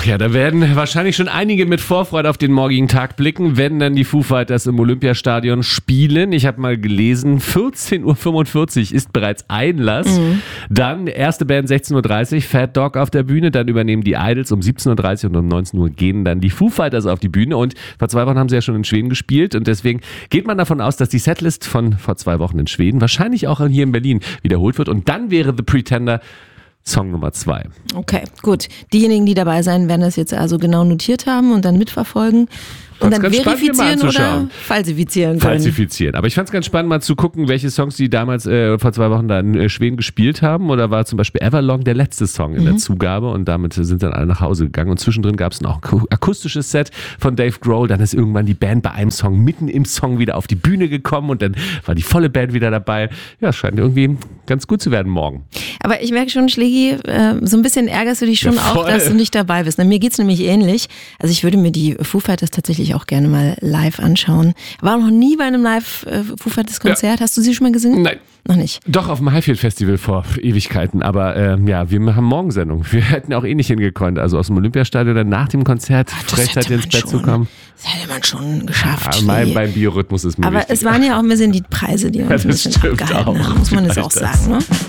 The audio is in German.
ja, da werden wahrscheinlich schon einige mit Vorfreude auf den morgigen Tag blicken, wenn dann die Foo Fighters im Olympiastadion spielen. Ich habe mal gelesen, 14.45 Uhr ist bereits Einlass. Dann erste Band 16.30 Uhr, Fat Dog auf der Bühne. Dann übernehmen die Idols um 17.30 Uhr und um 19 Uhr gehen dann die Foo Fighters auf die Bühne. Und vor 2 Wochen haben sie ja schon in Schweden gespielt. Und deswegen geht man davon aus, dass die Setlist von vor 2 Wochen in Schweden wahrscheinlich auch hier in Berlin wiederholt wird. Und dann wäre The Pretender Song Nummer 2. Okay, gut. Diejenigen, die dabei sein, werden das jetzt also genau notiert haben und dann mitverfolgen. Und dann verifizieren oder falsifizieren können. Falsifizieren. Aber ich fand es ganz spannend, mal zu gucken, welche Songs die damals vor 2 Wochen da in Schweden gespielt haben. Oder war zum Beispiel Everlong der letzte Song in der Zugabe und damit sind dann alle nach Hause gegangen. Und zwischendrin gab es noch ein akustisches Set von Dave Grohl. Dann ist irgendwann die Band bei einem Song mitten im Song wieder auf die Bühne gekommen und dann war die volle Band wieder dabei. Ja, es scheint irgendwie ganz gut zu werden morgen. Aber ich merke schon, Schlägi, so ein bisschen ärgerst du dich schon auch, dass du nicht dabei bist. Mir geht's nämlich ähnlich. Also ich würde mir die Foo Fighters tatsächlich auch gerne mal live anschauen. War noch nie bei einem live Foo Fighters Konzert. Ja. Hast du sie schon mal gesehen? Nein. Noch nicht. Doch, auf dem Highfield Festival vor Ewigkeiten. Aber ja, wir haben Morgensendung. Wir hätten auch nicht hingekonnt. Also aus dem Olympiastadion dann nach dem Konzert rechtzeitig ins Bett zu kommen. Das hätte man schon geschafft. Ja, beim Biorhythmus ist mir Aber wichtig. Es waren ja auch ein bisschen die Preise, die uns ein bisschen abgehalten haben, muss man das auch sagen. Ne?